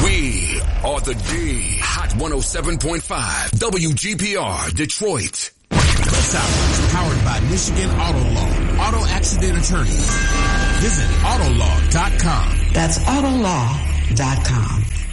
We are the D. Hot 107.5 WGPR Detroit. This hour is powered by Michigan Auto Law. Auto accident attorneys. Visit Autolaw.com. That's Autolaw.com.